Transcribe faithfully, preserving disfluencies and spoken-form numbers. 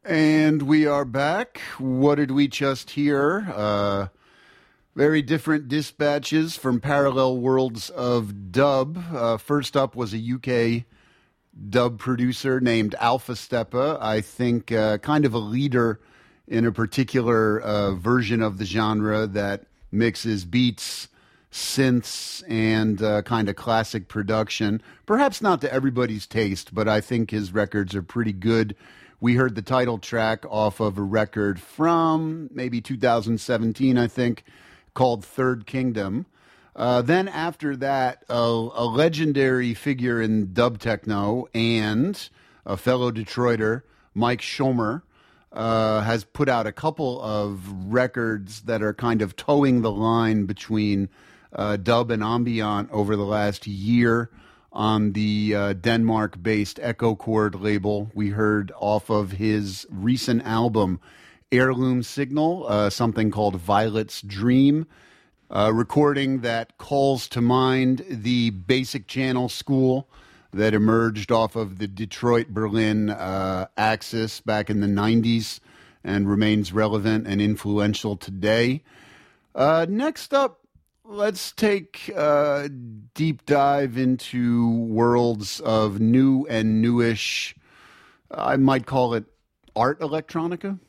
And we are back. What did we just hear? Uh, very different dispatches from parallel worlds of dub. Uh, first up was a U K dub producer named Alpha Steppa. I think uh, kind of a leader in a particular uh, version of the genre that mixes beats, synths, and uh, kind of classic production. Perhaps not to everybody's taste, but I think his records are pretty good. We heard the title track off of a record from maybe two thousand seventeen, I think, called Third Kingdom. Uh, then after that, a, a legendary figure in dub techno and a fellow Detroiter, Mike Schomer, uh, has put out a couple of records that are kind of towing the line between uh, dub and ambient over the last year. On the uh, Denmark-based Echo Chord label, we heard off of his recent album, Heirloom Signal, uh, something called Violet's Dream, a recording that calls to mind the basic channel school that emerged off of the Detroit-Berlin uh, axis back in the nineties and remains relevant and influential today. Uh, next up, let's take a deep dive into worlds of new and newish, I might call it art electronica.